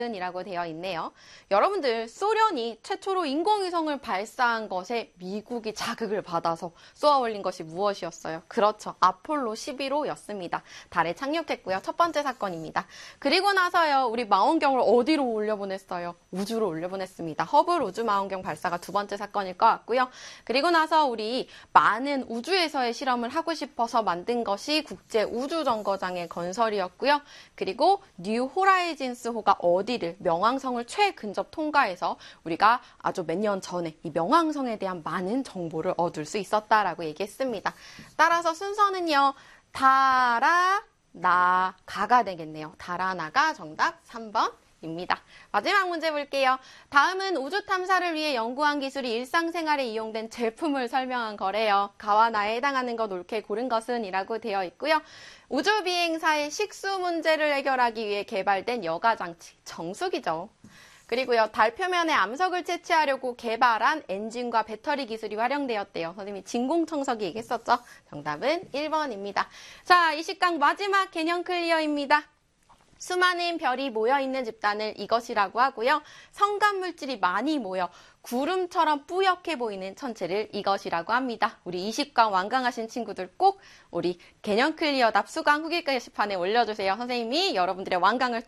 이라고 되어 있네요. 여러분들, 소련이 최초로 인공위성을 발사한 것에 미국이 자극을 받아서 쏘아 올린 것이 무엇이었어요? 그렇죠. 아폴로 11호였습니다. 달에 착륙했고요. 첫 번째 사건입니다. 그리고 나서요, 우리 망원경을 어디로 올려보냈어요? 우주로 올려보냈습니다. 허블 우주망원경 발사가 두 번째 사건일 것 같고요. 그리고 나서 우리 많은 우주에서의 실험을 하고 싶어서 만든 것이 국제우주정거장의 건설이었고요. 그리고 뉴 호라이즌스호가 어디를, 명왕성을 최근접 통과해서 우리가 아주 몇 년 전에 이 명왕성에 대한 많은 정보를 얻을 수 있었다라고 얘기했습니다. 따라서 순서는요, 다라, 나, 가가 되겠네요. 다라, 나가 정답 3번. 입니다. 마지막 문제 볼게요. 다음은 우주 탐사를 위해 연구한 기술이 일상생활에 이용된 제품을 설명한 거래요. 가와 나에 해당하는 것 옳게 고른 것은 이라고 되어 있고요. 우주 비행사의 식수 문제를 해결하기 위해 개발된 여가장치, 정수기죠. 그리고요, 달 표면에 암석을 채취하려고 개발한 엔진과 배터리 기술이 활용되었대요. 선생님이 진공청소기 얘기했었죠? 정답은 1번입니다. 자, 이 시간 마지막 개념 클리어입니다. 수많은 별이 모여있는 집단을 이것이라고 하고요. 성간물질이 많이 모여 구름처럼 뿌옇게 보이는 천체를 이것이라고 합니다. 우리 20강 완강하신 친구들 꼭 우리 개념 클리어 답 수강 후기 게시판에 올려주세요. 선생님이 여러분들의 완강을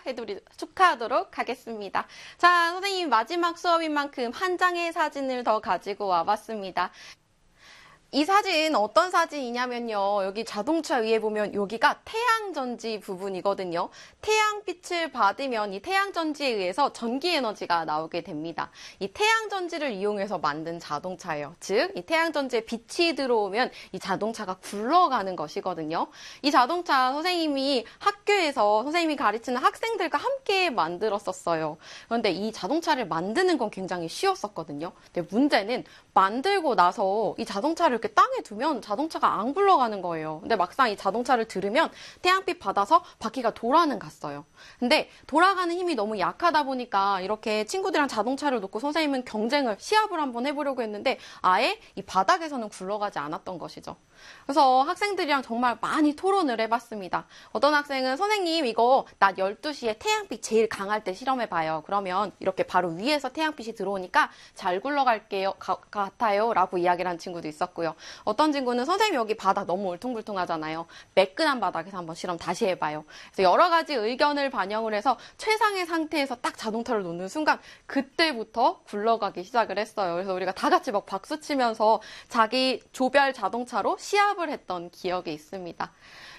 축하하도록 하겠습니다. 자, 선생님 마지막 수업인 만큼 한 장의 사진을 더 가지고 와봤습니다. 이 사진 어떤 사진이냐면요. 여기 자동차 위에 보면 여기가 태양전지 부분이거든요. 태양빛을 받으면 이 태양전지에 의해서 전기에너지가 나오게 됩니다. 이 태양전지를 이용해서 만든 자동차예요. 즉, 이 태양전지에 빛이 들어오면 이 자동차가 굴러가는 것이거든요. 이 자동차 선생님이 학교에서 선생님이 가르치는 학생들과 함께 만들었었어요. 그런데 이 자동차를 만드는 건 굉장히 쉬웠었거든요. 근데 문제는 만들고 나서 이 자동차를 이렇게 땅에 두면 자동차가 안 굴러가는 거예요. 근데 막상 이 자동차를 들으면 태양빛 받아서 바퀴가 돌아는 갔어요. 근데 돌아가는 힘이 너무 약하다 보니까 이렇게 친구들이랑 자동차를 놓고 선생님은 시합을 한번 해보려고 했는데 아예 이 바닥에서는 굴러가지 않았던 것이죠. 그래서 학생들이랑 정말 많이 토론을 해봤습니다. 어떤 학생은 선생님 이거 낮 12시에 태양빛 제일 강할 때 실험해봐요. 그러면 이렇게 바로 위에서 태양빛이 들어오니까 잘 굴러갈게요 같아요 라고 이야기를 한 친구도 있었고요. 어떤 친구는 선생님 여기 바닥 너무 울퉁불퉁하잖아요. 매끈한 바닥에서 한번 실험 다시 해봐요. 그래서 여러 가지 의견을 반영을 해서 최상의 상태에서 딱 자동차를 놓는 순간 그때부터 굴러가기 시작을 했어요. 그래서 우리가 다 같이 막 박수 치면서 자기 조별 자동차로 시합을 했던 기억이 있습니다.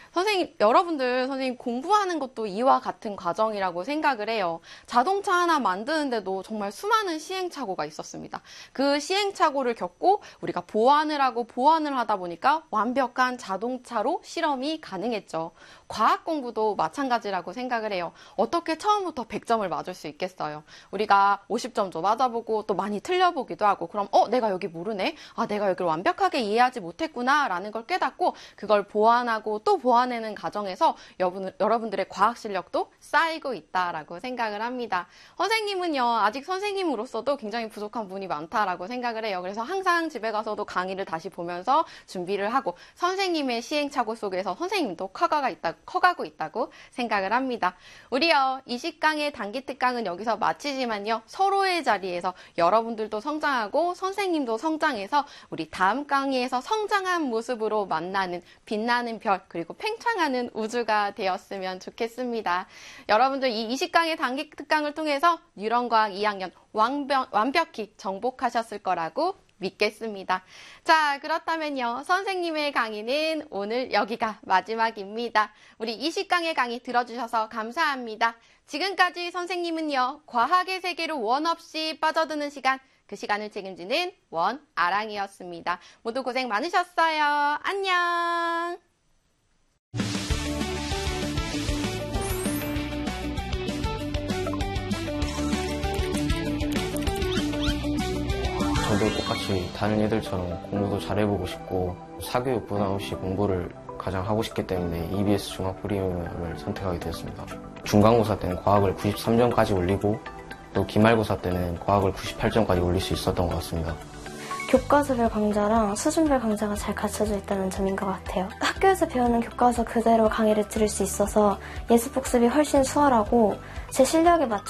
선생님 공부하는 것도 이와 같은 과정이라고 생각을 해요. 자동차 하나 만드는데도 정말 수많은 시행착오가 있었습니다. 그 시행착오를 겪고 우리가 보완을 하다 보니까 완벽한 자동차로 실험이 가능했죠. 과학 공부도 마찬가지라고 생각을 해요. 어떻게 처음부터 100점을 맞을 수 있겠어요? 우리가 50점도 맞아보고 또 많이 틀려보기도 하고 그럼 내가 여기 모르네? 내가 여기를 완벽하게 이해하지 못했구나 라는 걸 깨닫고 그걸 보완하고 또 보완해내는 과정에서 여러분들의 과학 실력도 쌓이고 있다라고 생각을 합니다. 선생님은요, 아직 선생님으로서도 굉장히 부족한 부분이 많다라고 생각을 해요. 그래서 항상 집에 가서도 강의를 다시 보면서 준비를 하고 선생님의 시행착오 속에서 선생님도 커가고 있다고 생각을 합니다. 우리요, 20강의 단기 특강은 여기서 마치지만요, 서로의 자리에서 여러분들도 성장하고 선생님도 성장해서 우리 다음 강의에서 성장한 모습으로 만나는 빛나는 별 그리고 팽창하는 우주가 되었으면 좋겠습니다. 여러분들 이 20강의 단기 특강을 통해서 뉴런과학 2학년 완벽히 정복하셨을 거라고 믿겠습니다. 자, 그렇다면요. 선생님의 강의는 오늘 여기가 마지막입니다. 우리 20강의 강의 들어주셔서 감사합니다. 지금까지 선생님은요. 과학의 세계로 원 없이 빠져드는 시간, 그 시간을 책임지는 원아랑이었습니다. 모두 고생 많으셨어요. 안녕. 저도 똑같이 다른 애들처럼 공부도 잘해보고 싶고 사교육 부담 없이 공부를 가장 하고 싶기 때문에 EBS 중앙 프리미엄을 선택하게 되었습니다. 중간고사 때는 과학을 93점까지 올리고 또 기말고사 때는 과학을 98점까지 올릴 수 있었던 것 같습니다. 교과서별 강좌랑 수준별 강좌가 잘 갖춰져 있다는 점인 것 같아요. 학교에서 배우는 교과서 그대로 강의를 들을 수 있어서 예습 복습이 훨씬 수월하고 제 실력에 맞춰